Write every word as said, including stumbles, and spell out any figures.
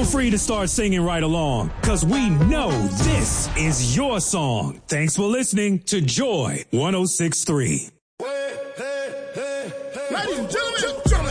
Feel free to start singing right along, because we know this is your song. Thanks for listening to Joy one oh six point three. Ladies and gentlemen,